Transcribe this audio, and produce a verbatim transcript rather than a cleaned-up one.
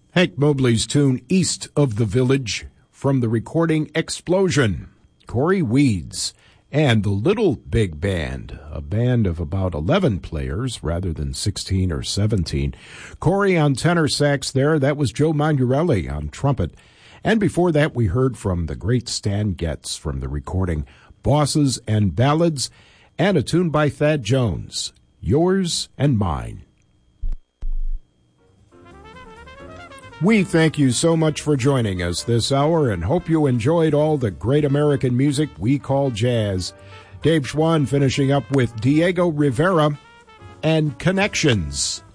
Hank Mobley's tune East of the Village from the recording Explosion, Cory Weeds, and the Little Big Band, a band of about eleven players rather than sixteen or seventeen. Cory on tenor sax there, that was Joe Magnarelli on trumpet. And before that we heard from the great Stan Getz from the recording Bosses and Ballads, and a tune by Thad Jones, Yours and Mine. We thank you so much for joining us this hour and hope you enjoyed all the great American music we call jazz. Dave Schwann finishing up with Diego Rivera and Connections.